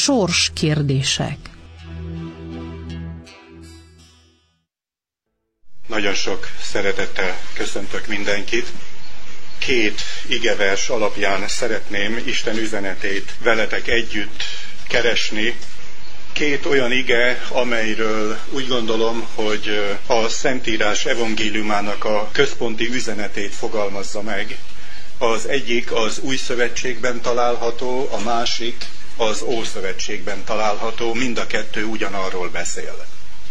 sorskérdések. Nagyon sok szeretettel köszöntök mindenkit. Két igevers alapján szeretném Isten üzenetét veletek együtt keresni. Két olyan ige, amelyről úgy gondolom, hogy a Szentírás evangéliumának a központi üzenetét fogalmazza meg. Az egyik az Új Szövetségben található, a másik az Ószövetségben található, mind a kettő ugyanarról beszél.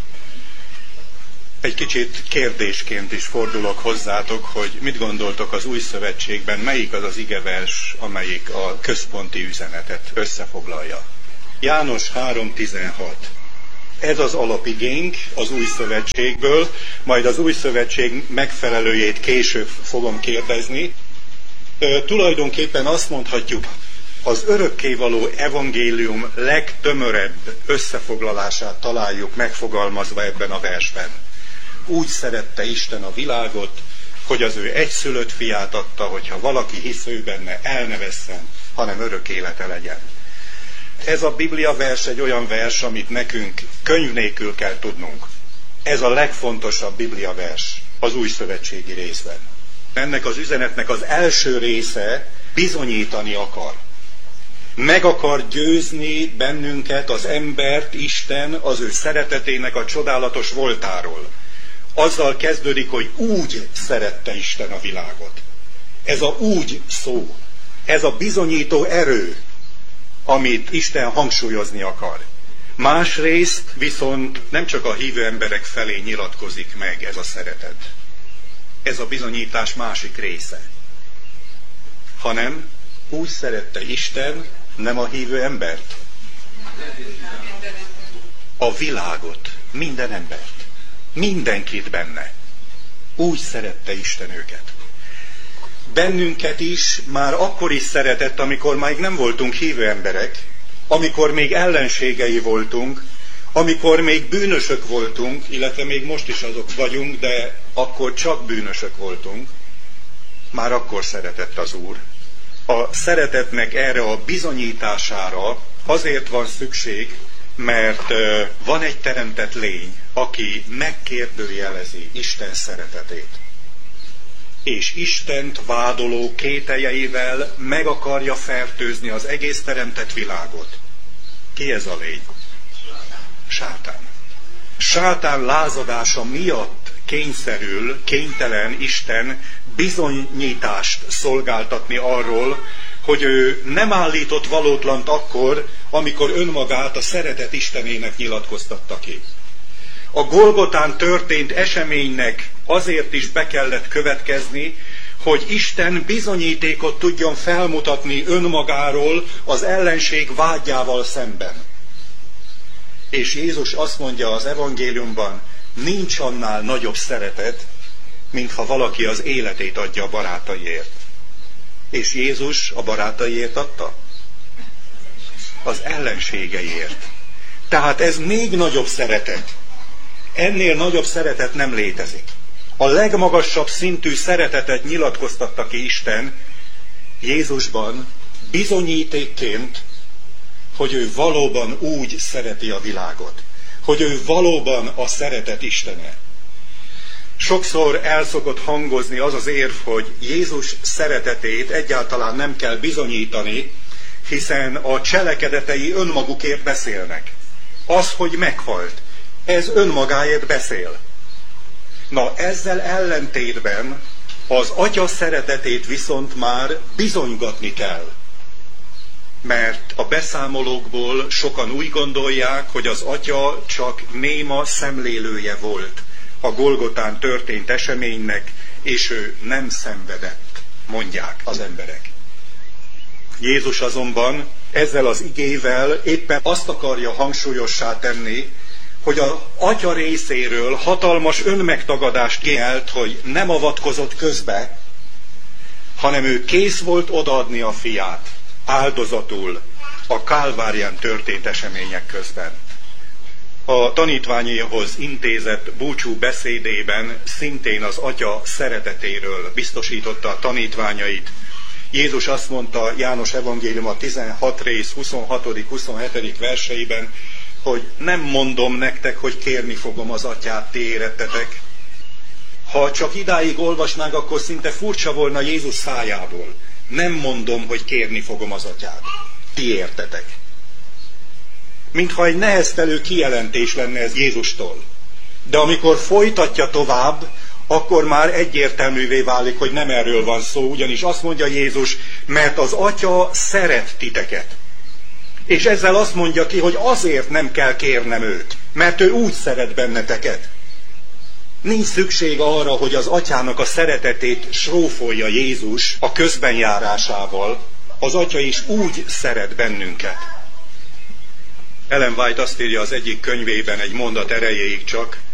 Egy kicsit kérdésként is fordulok hozzátok, hogy mit gondoltok az Új Szövetségben, melyik az az igevers, amelyik a központi üzenetet összefoglalja. János 3:16. Ez az alapigénk az Új Szövetségből, majd az Új Szövetség megfelelőjét később fogom kérdezni. Tulajdonképpen azt mondhatjuk, az örökkévaló evangélium legtömörebb összefoglalását találjuk megfogalmazva ebben a versben. Úgy szerette Isten a világot, hogy az ő egyszülött fiát adta, hogyha valaki hisz ő benne, el ne vesszen, hanem örök élete legyen. Ez a Biblia vers egy olyan vers, amit nekünk könyv nélkül kell tudnunk. Ez a legfontosabb Biblia vers az új szövetségi részben. Ennek az üzenetnek az első része bizonyítani akar. Meg akar győzni bennünket, az embert, Isten az ő szeretetének a csodálatos voltáról. Azzal kezdődik, hogy úgy szerette Isten a világot. Ez a úgy szó, ez a bizonyító erő, amit Isten hangsúlyozni akar. Másrészt viszont nem csak a hívő emberek felé nyilatkozik meg ez a szeretet. Ez a bizonyítás másik része. Hanem úgy szerette Isten nem a hívő embert, a világot, minden embert, mindenkit benne. Úgy szerette Isten őket. Bennünket is már akkor is szeretett, amikor még nem voltunk hívő emberek, amikor még ellenségei voltunk, amikor még bűnösök voltunk, illetve még most is azok vagyunk, de akkor csak bűnösök voltunk. Már akkor szeretett az Úr. A szeretetnek erre a bizonyítására azért van szükség, mert van egy teremtett lény, aki megkérdőjelezi Isten szeretetét. És Istent vádoló kételjeivel meg akarja fertőzni az egész teremtett világot. Ki ez a lény? Sátán. Sátán lázadása miatt kénytelen Isten bizonyítást szolgáltatni arról, hogy ő nem állított valótlant akkor, amikor önmagát a szeretet Istenének nyilatkoztatta ki. A Golgotán történt eseménynek azért is be kellett következni, hogy Isten bizonyítékot tudjon felmutatni önmagáról az ellenség vádjával szemben. És Jézus azt mondja az evangéliumban, nincs annál nagyobb szeretet, mint ha valaki az életét adja a barátaiért. És Jézus a barátaiért adta? Az ellenségeiért. Tehát ez még nagyobb szeretet. Ennél nagyobb szeretet nem létezik. A legmagasabb szintű szeretetet nyilatkoztatta ki Isten Jézusban bizonyítékként, hogy ő valóban úgy szereti a világot. Hogy ő valóban a szeretet Istene. Sokszor el szokott hangozni az az érv, hogy Jézus szeretetét egyáltalán nem kell bizonyítani, hiszen a cselekedetei önmagukért beszélnek. Az, hogy meghalt, ez önmagáért beszél. Na, ezzel ellentétben az Atya szeretetét viszont már bizonygatni kell. Mert a beszámolókból sokan úgy gondolják, hogy az Atya csak néma szemlélője volt a Golgotán történt eseménynek, és ő nem szenvedett, mondják az emberek. Jézus azonban ezzel az igével éppen azt akarja hangsúlyossá tenni, hogy az Atya részéről hatalmas önmegtagadást kielt, hogy nem avatkozott közbe, hanem ő kész volt odaadni a fiát áldozatul a Kálvárián történt események közben. A tanítványaihoz intézett búcsú beszédében szintén az Atya szeretetéről biztosította a tanítványait, Jézus azt mondta János evangélium a 16 rész 26.-27. verseiben, hogy nem mondom nektek, hogy kérni fogom az atyát, ti érettetek. Ha csak idáig olvasnánk, akkor szinte furcsa volna Jézus szájából. Nem mondom, hogy kérni fogom az atyát. Ti értetek. Mintha egy neheztelő kijelentés lenne ez Jézustól. De amikor folytatja tovább, akkor már egyértelművé válik, hogy nem erről van szó, ugyanis azt mondja Jézus, mert az Atya szeret titeket. És ezzel azt mondja ki, hogy azért nem kell kérnem őt, mert ő úgy szeret benneteket. Nincs szükség arra, hogy az Atyának a szeretetét srófolja Jézus a közbenjárásával. Az Atya is úgy szeret bennünket. Ellen White azt írja az egyik könyvében egy mondat erejéig csak,